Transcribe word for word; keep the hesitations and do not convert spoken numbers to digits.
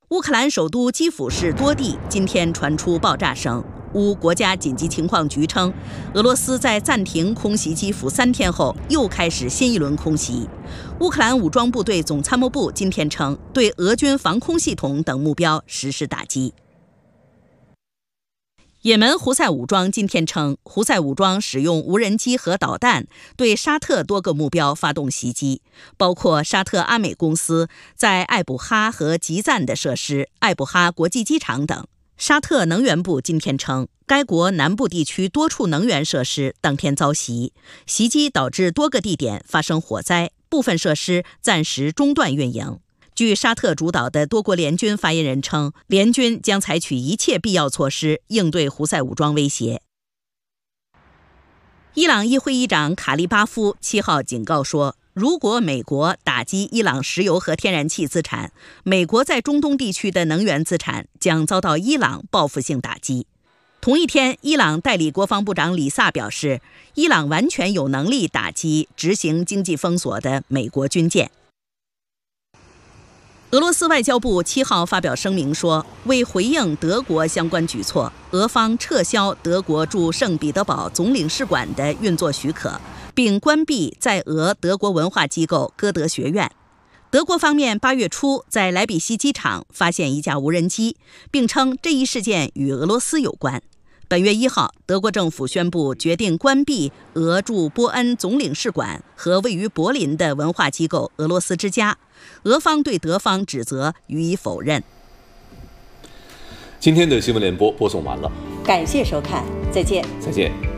乌克兰首都基辅市多地今天传出爆炸声。乌国家紧急情况局称，俄罗斯在暂停空袭基辅三天后，又开始新一轮空袭。乌克兰武装部队总参谋部今天称，对俄军防空系统等目标实施打击。也门胡塞武装今天称，胡塞武装使用无人机和导弹对沙特多个目标发动袭击，包括沙特阿美公司在艾卜哈和吉赞的设施、艾卜哈国际机场等。沙特能源部今天称，该国南部地区多处能源设施当天遭袭，袭击导致多个地点发生火灾，部分设施暂时中断运营。据沙特主导的多国联军发言人称，联军将采取一切必要措施应对胡塞武装威胁。伊朗议会议长卡利巴夫七号警告说，如果美国打击伊朗石油和天然气资产，美国在中东地区的能源资产将遭到伊朗报复性打击。同一天，伊朗代理国防部长里萨表示，伊朗完全有能力打击执行经济封锁的美国军舰。俄罗斯外交部七号发表声明说，为回应德国相关举措，俄方撤销德国驻圣彼得堡总领事馆的运作许可，并关闭在俄德国文化机构歌德学院。德国方面八月初在莱比锡机场发现一架无人机，并称这一事件与俄罗斯有关。本月一号，德国政府宣布决定关闭俄驻波恩总领事馆和位于柏林的文化机构俄罗斯之家。俄方对德方指责予以否认。 今天的新闻联播播送完了， 感谢收看，再见。 再见。